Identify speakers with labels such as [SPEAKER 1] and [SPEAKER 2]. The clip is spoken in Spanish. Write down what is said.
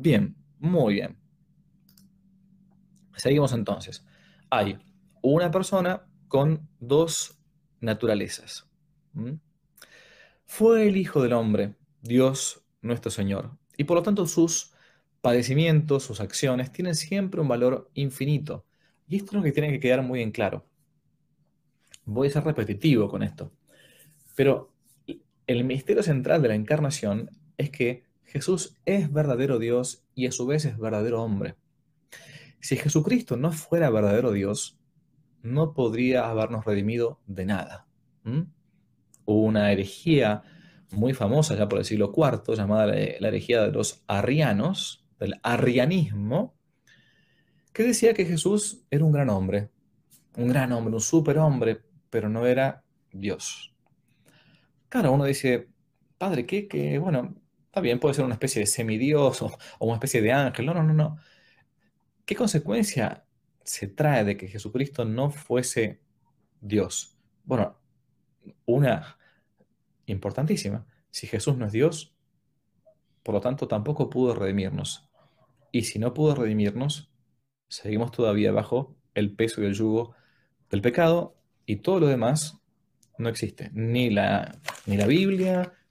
[SPEAKER 1] Bien, muy bien. Seguimos entonces. Hay una persona con dos naturalezas. ¿Mm? Fue el Hijo del Hombre, Dios nuestro Señor, y por lo tanto sus padecimientos, sus acciones, tienen siempre un valor infinito. Y esto es lo que tiene que quedar muy en claro. Voy a ser repetitivo con esto, pero el misterio central de la encarnación es que Jesús es verdadero Dios y a su vez es verdadero hombre. Si Jesucristo no fuera verdadero Dios, no podría habernos redimido de nada. ¿Mm? Hubo una herejía muy famosa ya por el siglo IV, llamada la herejía de los arrianos, del arrianismo, que decía que Jesús era un gran hombre, un superhombre, pero no era Dios. Claro, uno dice, padre, bueno, está bien, puede ser una especie de semidios o una especie de ángel. No, no, no, no. ¿Qué consecuencia se trae de que Jesucristo no fuese Dios? Bueno, una importantísima. Si Jesús no es Dios, por lo tanto tampoco pudo redimirnos. Y si no pudo redimirnos, seguimos todavía bajo el peso y el yugo del pecado y todo lo demás no existe. Ni la Biblia,